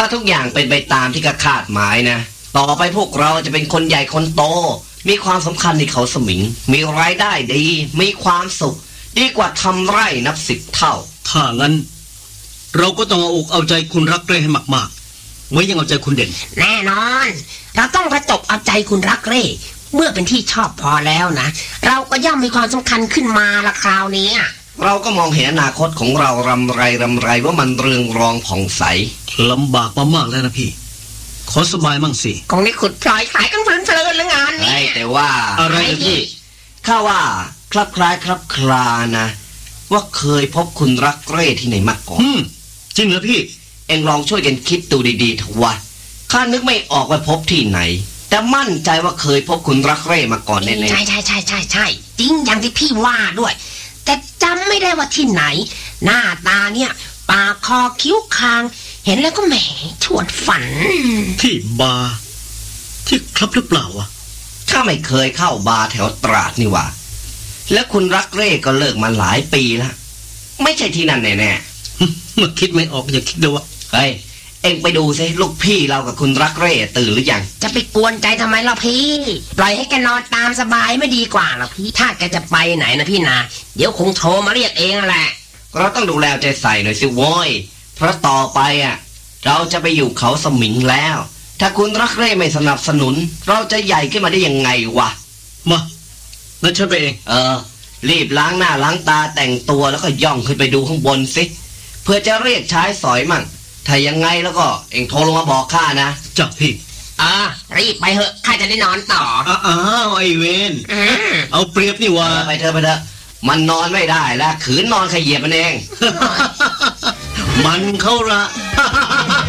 ถ้าทุกอย่างเป็นไปตามที่กระคาดหมายนะต่อไปพวกเราจะเป็นคนใหญ่คนโตมีความสำคัญในเขาสมิงมีรายได้ดีมีความสุขดีกว่าทำไร่นับ10 เท่าถ้างั้นเราก็ต้องเอาอกเอาใจคุณรักเร่ให้มากๆไว้ยังเอาใจคุณเด่นแน่นอนเราต้องประจบเอาใจคุณรักเร่เมื่อเป็นที่ชอบพอแล้วนะเราก็ย่อมมีความสำคัญขึ้นมาละคราวนี้เราก็มองเห็นอนาคตของเรารำไรว่ามันเรืองรองผ่องใสลำบากมากแล้วนะพี่ขอสบายมั่งสิคงได้ขุดพลอยขายกันเพลินๆแล้วงานนี้แต่ว่าอะไรพี่ข้าว่าคลับคล้ายคลับคลานะว่าเคยพบคุณรักเร่ที่ไหนมาก่อนจริงเหรอพี่เอ็งลองช่วยกันคิดดูดีๆเถอะว่าข้านึกไม่ออกว่าพบที่ไหนแต่มั่นใจว่าเคยพบคุณรักเร่มาก่อนแน่ๆใช่จริงอย่างที่พี่ว่าด้วยแต่จำไม่ได้ว่าที่ไหนหน้าตาเนี่ยปากคอคิ้วคางเห็นแล้วก็แหมชวนฝันที่บาร์ที่คลับหรือเปล่าวะข้าไม่เคยเข้าบาร์แถวตราดนี่ว่าแล้วคุณรักเร่ก็เลิกมาหลายปีแล้วไม่ใช่ที่นั่นแน่ๆเมื่อคิดไม่ออกอย่าคิดดูว่าเฮ้ยเอ็งไปดูสิลูกพี่เรากับคุณรักเร่ตื่นหรือยังจะไปกวนใจทำไมล่ะพี่ปล่อยให้แกนอนตามสบายไม่ดีกว่าหรอพี่ถ้าแกจะไปไหนนะพี่นาเดี๋ยวคงโทรมาเรียกเองแหละเราต้องดูแลใจใส่หน่อยสิโว้ยเพราะต่อไปเราจะไปอยู่เขาสมิงแล้วถ้าคุณรักเร่ไม่สนับสนุนเราจะใหญ่ขึ้นมาได้ยังไงวะมาแล้วฉันไปเองรีบล้างหน้าล้างตาแต่งตัวแล้วก็ย่องขึ้นไปดูข้างบนสิเพื่อจะเรียกชายสอยมั่งถ้ายังไงแล้วก็เอ็งโทรลงมาบอกข้านะจับพี่รีบไปเหอะข้าจะได้นอนต่อไอเวนเอาเปรียบนี่วะไปเถอะมันนอนไม่ได้แล้วขืนนอนขยี้มันเองมันเข้าละ